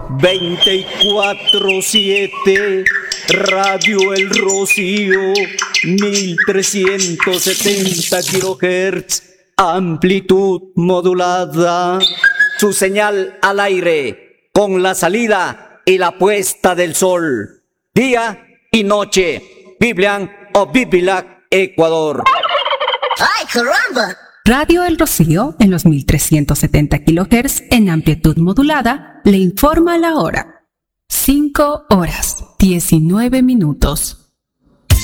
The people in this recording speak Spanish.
24/7, Radio El Rocío, 1370 kHz, amplitud modulada. Su señal al aire, con la salida y la puesta del sol, día y noche. Biblian o Bibilac, Ecuador. ¡Ay, caramba! Radio El Rocío, en los 1370 kHz en amplitud modulada, le informa la hora. 5 horas, 19 minutos.